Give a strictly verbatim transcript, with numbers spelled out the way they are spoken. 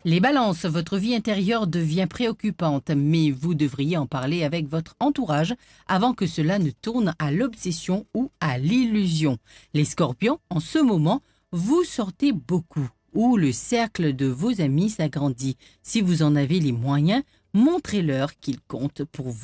Les balances, votre vie intérieure devient préoccupante, mais vous devriez en parler avec votre entourage avant que cela ne tourne à l'obsession ou à l'illusion. Les scorpions, en ce moment, vous sortez beaucoup ou le cercle de vos amis s'agrandit. Si vous en avez les moyens, montrez-leur qu'ils comptent pour vous.